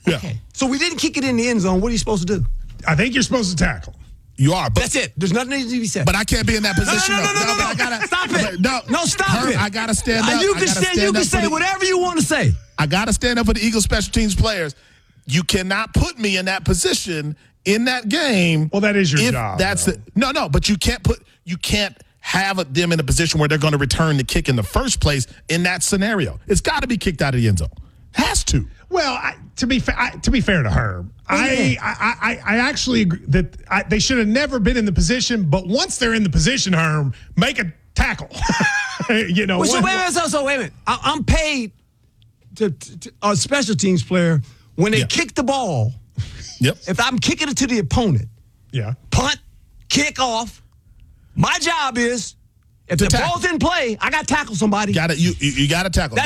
Yeah. Okay. So we didn't kick it in the end zone. What are you supposed to do? I think you're supposed to tackle. You are. But, That's it. There's nothing that needs to be said. But I can't be in that position. No. But I gotta, Stop it. No, Stop it. I got to stand up. You can say whatever you want to say. I got to stand up for the Eagles special teams players. You cannot put me in that position in that game. Well, that is your job. No, but you can't have them in a position where they're going to return the kick in the first place in that scenario. It's got to be kicked out of the end zone. Has to. Well, to be fair to Herb, I actually agree that they should have never been in the position. But once they're in the position, Herb, make a tackle. Wait a minute. I'm paid to a special teams player when they kick the ball. Yep. If I'm kicking it to the opponent, punt, kick off. My job is. If the ball's in play, I got to tackle somebody. You got to tackle.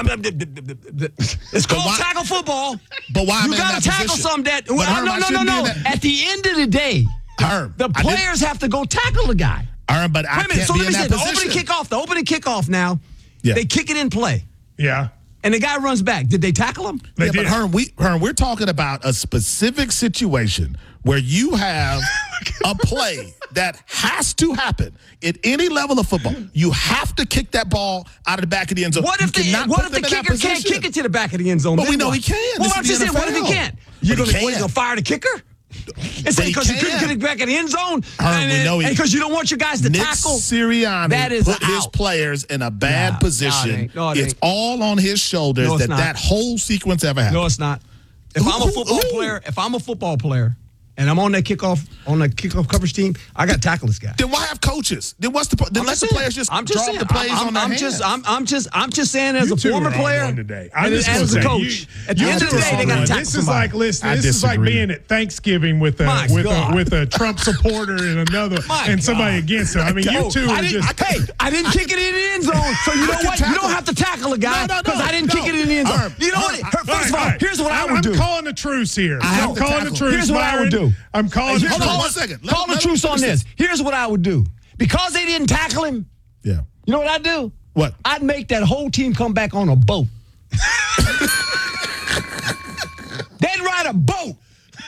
It's called tackle football. But why am I in that position? You got to tackle some that. No. At the end of the day, the players have to go tackle the guy. But I can't be in that position. The opening kickoff now, they kick it in play. Yeah. And the guy runs back. Did they tackle him? They did. But we're talking about a specific situation where you have a play that has to happen at any level of football. You have to kick that ball out of the back of the end zone. What if the kicker can't kick it to the back of the end zone? But we know he can. Well, I'm just saying, what if he can't? You're going to fire the kicker? It's because he couldn't get it back in the end zone? Because you don't want your guys to tackle? Nick Sirianni put his players in a bad position. It's all on his shoulders that whole sequence ever happened. No, it's not. If I'm a football player, and I'm on that kickoff coverage team, I got to tackle this guy. Then why have coaches? Then what's the let the players just drop the plays on their hands? I'm just saying as a former player and as a coach. At the end of the day, they got to tackle somebody. This is like being at Thanksgiving with a Trump supporter and and somebody against him. I mean, you two are just. Hey, I didn't kick it in the end zone, so you know what? You don't have to tackle a guy because I didn't kick it in the end zone. You know what? First of all, here's what I would do. I'm calling a truce here. I'm calling a truce. Here's what I would do. I'm calling. Hold on 1 second. Call the truce on this. Here's what I would do. Because they didn't tackle him. Yeah. You know what I'd do? What? I'd make that whole team come back on a boat. They'd ride a boat.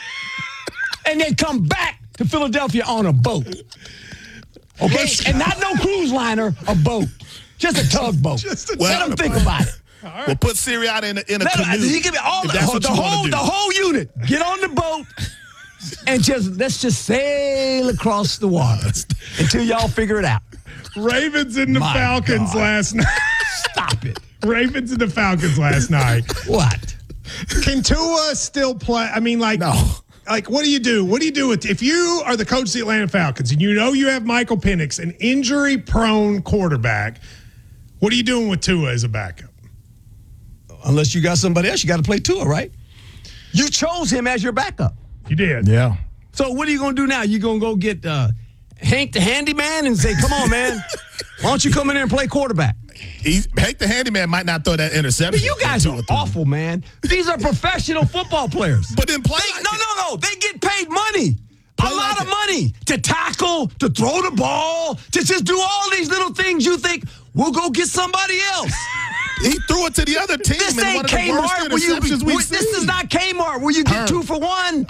And they'd come back to Philadelphia on a boat. Okay? And not no cruise liner, a boat. Just a tugboat. Let them think about it. Right. We'll put Sirianni in a canoe. He can be the whole unit. Get on the boat and let's just sail across the water until y'all figure it out. Ravens and the Falcons last night. Stop it. Ravens and the Falcons last night. What? Can Tua still play? I mean, no. Like, what do you do? What do you do if you are the coach of the Atlanta Falcons and you know you have Michael Penix, an injury-prone quarterback? What are you doing with Tua as a backup? Unless you got somebody else, you got to play Tua, right? You chose him as your backup. You did. Yeah. So what are you going to do now? You going to go get Hank the handyman and say, come on, man, why don't you come in there and play quarterback? Hank the handyman might not throw that interception. But you guys are awful, man. These are professional football players. But then play No. They get paid money. A lot of money to tackle, to throw the ball, to just do all these little things you think, we'll go get somebody else. He threw it to the other team. This ain't Kmart. This is not Kmart where you get 2 for 1.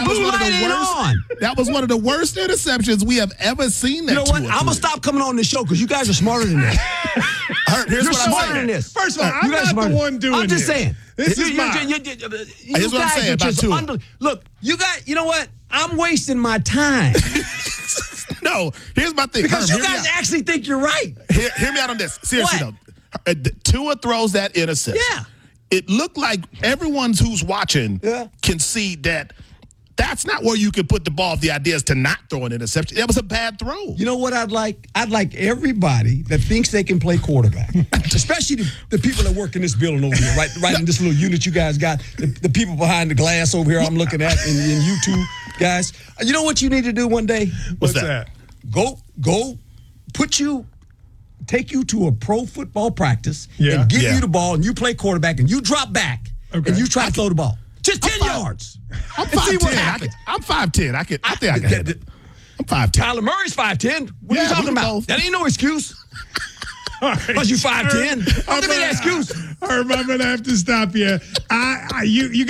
That was one of the worst interceptions we have ever seen. You know what? I'm gonna stop coming on this show because you guys are smarter than this. You're smarter than this. First of all, I'm not the one doing this. I'm just saying. This is mine. Here's what I'm saying about Tua. Look, you know what? I'm wasting my time. No, here's my thing. Because you guys actually think you're right. Hear me out on this. Seriously, though. Tua throws that interception. Yeah. It looked like everyone who's watching can see that that's not where you can put the ball if the idea is to not throw an interception. That was a bad throw. You know what I'd like? I'd like everybody that thinks they can play quarterback, especially the people that work in this building over here, right in this little unit you guys got, the people behind the glass over here I'm looking at in you two guys. You know what you need to do one day? What's that? Go take you to a pro football practice and give you the ball and you play quarterback and you drop back and you try to throw the ball. Just 10 yards. I'm 5'10". I'm 5'10". I think I can hit it. I'm 5'10". Kyler Murray's 5'10". What are you talking about? That ain't no excuse. Because you 5'10". Don't give me that excuse. Herb, I'm going to have to stop you. You